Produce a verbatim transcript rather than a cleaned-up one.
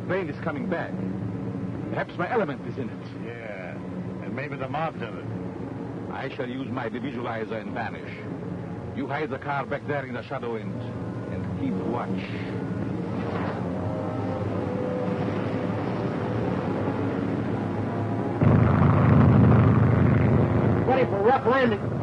plane is coming back. Perhaps my element is in it. Yeah, and maybe the mob did it. I shall use my visualizer and vanish. You hide the car back there in the shadow and, and keep watch. Ready for rough landing.